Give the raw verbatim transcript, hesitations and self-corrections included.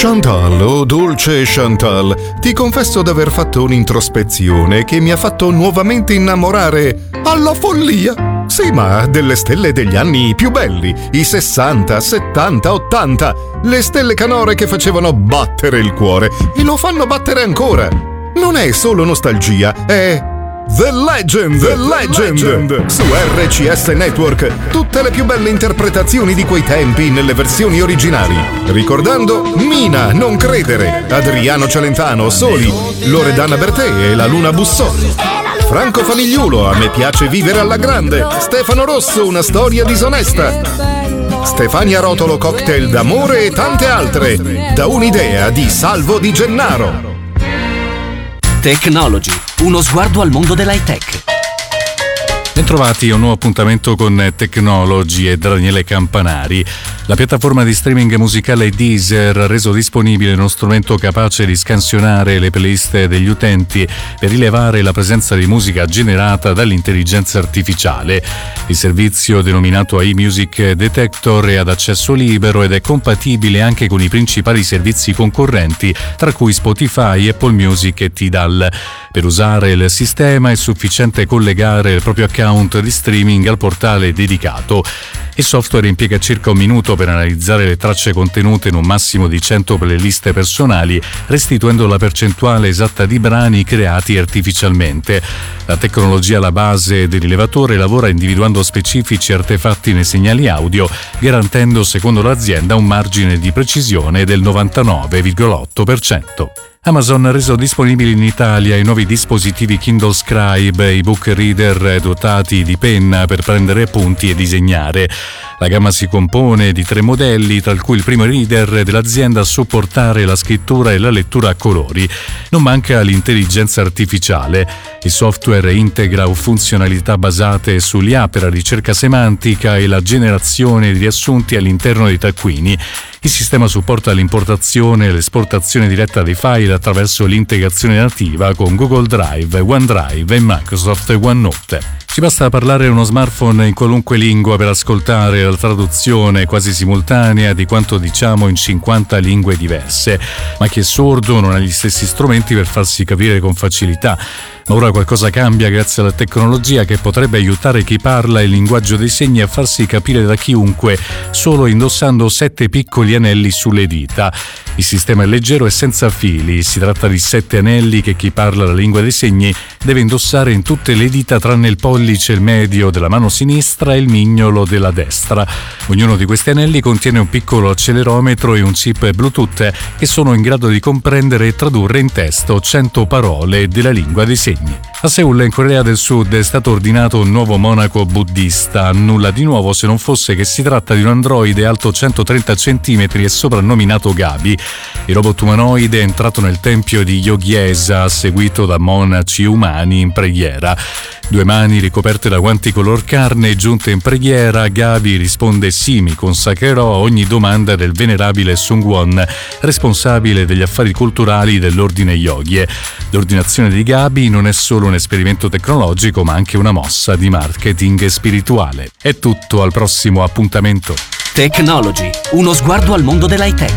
Chantal, oh dolce Chantal, ti confesso d'aver fatto un'introspezione che mi ha fatto nuovamente innamorare alla follia. Sì, ma delle stelle degli anni più belli, i sessanta, settanta, ottanta, le stelle canore che facevano battere il cuore e lo fanno battere ancora. Non è solo nostalgia, è The Legend, The Legend, Legend. Su R C S Network, tutte le più belle interpretazioni di quei tempi nelle versioni originali. Ricordando Mina, Non credere, Adriano Celentano, Soli, Loredana Bertè e la Luna Bussoli, Franco Famigliulo, A me piace vivere alla grande, Stefano Rosso, Una storia disonesta, Stefania Rotolo, Cocktail d'amore e tante altre, da un'idea di Salvo Di Gennaro. Technology, uno sguardo al mondo dell'high tech. Bentrovati a un nuovo appuntamento con Technology e Daniele Campanari. La piattaforma di streaming musicale Deezer ha reso disponibile uno strumento capace di scansionare le playlist degli utenti per rilevare la presenza di musica generata dall'intelligenza artificiale. Il servizio, denominato iMusic Detector, è ad accesso libero ed è compatibile anche con i principali servizi concorrenti, tra cui Spotify, Apple Music e Tidal. Per usare il sistema è sufficiente collegare il proprio account di streaming al portale dedicato. Il software impiega circa un minuto per analizzare le tracce contenute in un massimo di cento playlist personali, restituendo la percentuale esatta di brani creati artificialmente. La tecnologia alla base del rilevatore lavora individuando specifici artefatti nei segnali audio, garantendo, secondo l'azienda, un margine di precisione del novantanove virgola otto per cento. Amazon ha reso disponibili in Italia i nuovi dispositivi Kindle Scribe, i book reader dotati di penna per prendere appunti e disegnare. La gamma si compone di tre modelli, tra cui il primo reader dell'azienda a supportare la scrittura e la lettura a colori. Non manca l'intelligenza artificiale. Il software integra funzionalità basate sull'I A per la ricerca semantica e la generazione di riassunti all'interno dei taccuini. Il sistema supporta l'importazione e l'esportazione diretta dei file attraverso l'integrazione nativa con Google Drive, OneDrive e Microsoft OneNote. Ci basta parlare uno smartphone in qualunque lingua per ascoltare la traduzione quasi simultanea di quanto diciamo in cinquanta lingue diverse. Ma chi è sordo non ha gli stessi strumenti per farsi capire con facilità. Ma ora qualcosa cambia grazie alla tecnologia che potrebbe aiutare chi parla il linguaggio dei segni a farsi capire da chiunque solo indossando sette piccoli anelli sulle dita. Il sistema è leggero e senza fili. Si tratta di sette anelli che chi parla la lingua dei segni deve indossare in tutte le dita tranne il pollice, il medio della mano sinistra e il mignolo della destra. Ognuno di questi anelli contiene un piccolo accelerometro e un chip Bluetooth che sono in grado di comprendere e tradurre in testo cento parole della lingua dei segni. A Seul, in Corea del Sud, è stato ordinato un nuovo monaco buddista. Nulla di nuovo se non fosse che si tratta di un androide alto centotrenta centimetri e soprannominato Gabi. Il robot umanoide è entrato nel tempio di Yogyesa, seguito da monaci umani in preghiera. Due mani ricoperte da guanti color carne giunte in preghiera, Gabi risponde sì, mi consacrerò a ogni domanda del venerabile Sungwon, responsabile degli affari culturali dell'ordine Yogye. L'ordinazione di Gabi non è solo un esperimento tecnologico, ma anche una mossa di marketing spirituale. È tutto, al prossimo appuntamento. Technology, uno sguardo al mondo dell'high tech.